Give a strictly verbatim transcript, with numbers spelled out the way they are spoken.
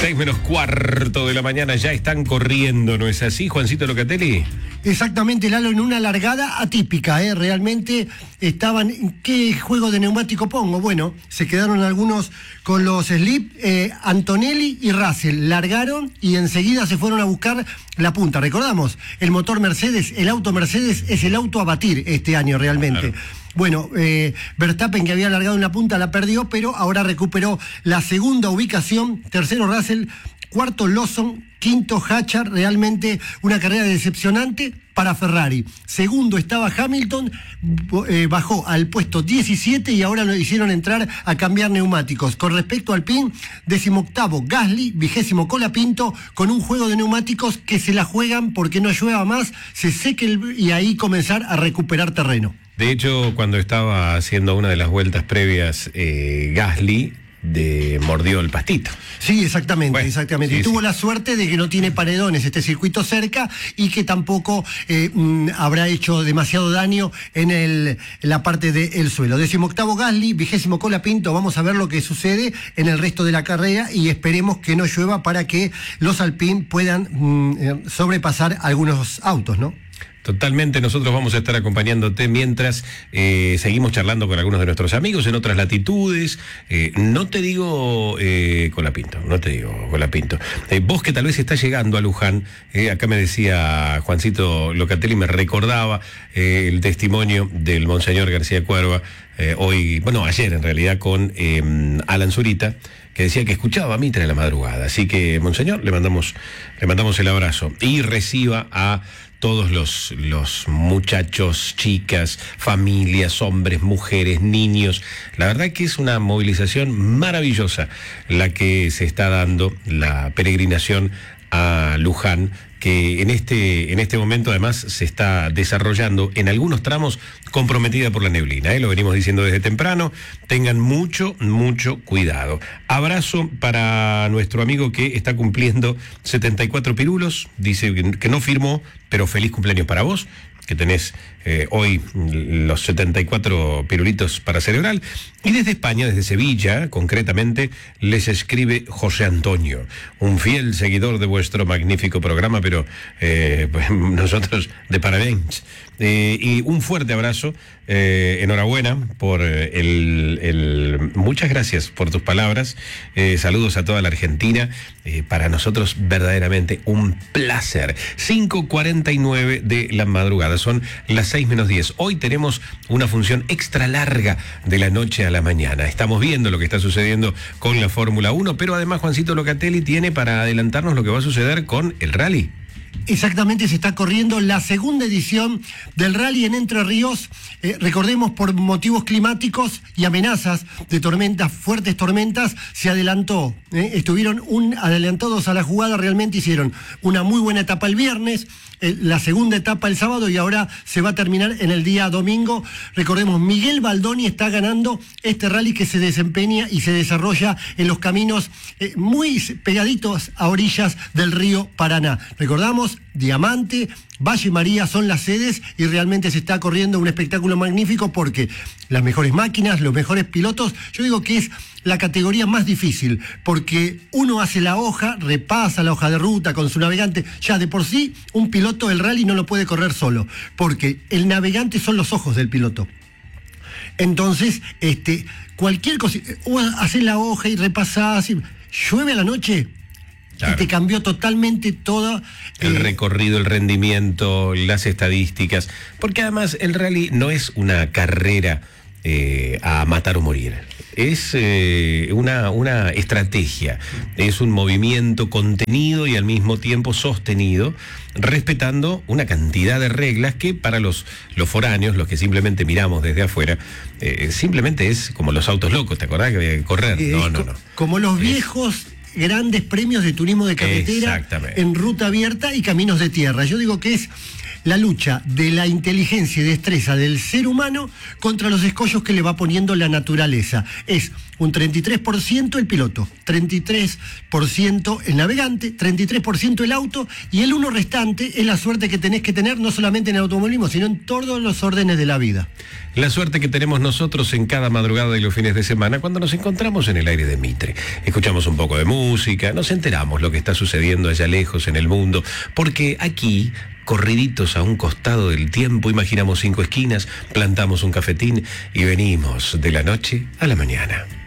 Seis menos cuarto de la mañana, ya están corriendo, ¿no es así, Juancito Locatelli? Exactamente, Lalo, en una largada atípica, ¿eh? Realmente estaban... ¿Qué juego de neumático pongo? Bueno, se quedaron algunos con los slip, eh, Antonelli y Russell largaron y enseguida se fueron a buscar la punta. Recordamos, el motor Mercedes, el auto Mercedes es el auto a batir este año realmente. Claro. Bueno, eh, Verstappen, que había largado en la punta, la perdió, pero ahora recuperó la segunda ubicación. Tercero Russell, cuarto Lawson, quinto Hatcher. Realmente una carrera decepcionante para Ferrari. Segundo estaba Hamilton, eh, bajó al puesto diecisiete y ahora lo hicieron entrar a cambiar neumáticos. Con respecto al Alpine, decimoctavo Gasly, vigésimo Colapinto, con un juego de neumáticos que se la juegan porque no llueva más, se seque el, y ahí comenzar a recuperar terreno. De hecho, cuando estaba haciendo una de las vueltas previas, eh, Gasly de, mordió el pastito. Sí, exactamente, bueno, exactamente. Sí, y tuvo sí. la suerte de que no tiene paredones este circuito cerca y que tampoco eh, mm, habrá hecho demasiado daño en, el, en la parte del suelo. Decimoctavo Gasly, vigésimo Colapinto. Vamos a ver lo que sucede en el resto de la carrera y esperemos que no llueva para que los Alpine puedan mm, sobrepasar algunos autos, ¿no? Totalmente, nosotros vamos a estar acompañándote mientras eh, seguimos charlando con algunos de nuestros amigos en otras latitudes. Eh, no te digo eh, Colapinto, no te digo Colapinto. Eh, vos que tal vez estás llegando a Luján, eh, acá me decía Juancito Locatelli, me recordaba eh, el testimonio del Monseñor García Cuerva, eh, hoy, bueno, ayer en realidad con eh, Alan Zurita, que decía que escuchaba a Mitra en la madrugada. Así que, Monseñor, le mandamos, le mandamos el abrazo y reciba a todos los, los muchachos, chicas, familias, hombres, mujeres, niños. La verdad que es una movilización maravillosa la que se está dando, la peregrinación a Luján, que en este, en este momento además se está desarrollando en algunos tramos comprometida por la neblina, ¿eh? Lo venimos diciendo desde temprano. Tengan mucho, mucho cuidado. Abrazo para nuestro amigo que está cumpliendo setenta y cuatro pirulos, dice que no firmó, pero feliz cumpleaños para vos, que tenés eh, hoy los setenta y cuatro pirulitos para celebrar. Y desde España, desde Sevilla, concretamente, les escribe José Antonio, un fiel seguidor de vuestro magnífico programa, pero eh, pues nosotros de parabéns. Eh, y un fuerte abrazo, eh, enhorabuena por el, el... Muchas gracias por tus palabras, eh, saludos a toda la Argentina, eh, para nosotros verdaderamente un placer. cinco cuarenta y nueve de la madrugada, son las seis menos diez. Hoy tenemos una función extra larga de la noche a la mañana. Estamos viendo lo que está sucediendo con la Fórmula uno, pero además Juancito Locatelli tiene para adelantarnos lo que va a suceder con el rally. Exactamente, se está corriendo la segunda edición del rally en Entre Ríos. Eh, recordemos, por motivos climáticos y amenazas de tormentas, fuertes tormentas, se adelantó. Eh, estuvieron un, adelantados a la jugada, realmente hicieron una muy buena etapa el viernes, eh, la segunda etapa el sábado y ahora se va a terminar en el día domingo. Recordemos, Miguel Baldoni está ganando este rally que se desempeña y se desarrolla en los caminos eh, muy pegaditos a orillas del río Paraná. Recordamos, Diamante, Valle María son las sedes y realmente se está corriendo un espectáculo magnífico porque las mejores máquinas, los mejores pilotos, yo digo que es la categoría más difícil porque uno hace la hoja, repasa la hoja de ruta con su navegante, ya de por sí un piloto del rally no lo puede correr solo porque el navegante son los ojos del piloto. Entonces, este, cualquier cosa, haces la hoja y repasás, y llueve a la noche. Claro. Y te cambió totalmente todo. El eh, recorrido, el rendimiento, las estadísticas. Porque además el rally no es una carrera eh, a matar o morir. Es eh, una, una estrategia. Es un movimiento contenido y al mismo tiempo sostenido, respetando una cantidad de reglas que para los, los foráneos, los que simplemente miramos desde afuera, eh, simplemente es como los autos locos, ¿te acordás que había que correr? Eh, no, no, no. Como los viejos... Es... grandes premios de turismo de carretera en ruta abierta y caminos de tierra. Yo digo que es la lucha de la inteligencia y destreza del ser humano contra los escollos que le va poniendo la naturaleza. Es un treinta y tres por ciento el piloto, treinta y tres por ciento el navegante, treinta y tres por ciento el auto, y el uno restante es la suerte que tenés que tener no solamente en el automovilismo, sino en todos los órdenes de la vida. La suerte que tenemos nosotros en cada madrugada y los fines de semana cuando nos encontramos en el aire de Mitre. Escuchamos un poco de música, nos enteramos lo que está sucediendo allá lejos en el mundo, porque aquí, corriditos a un costado del tiempo, imaginamos cinco esquinas, plantamos un cafetín y venimos de la noche a la mañana.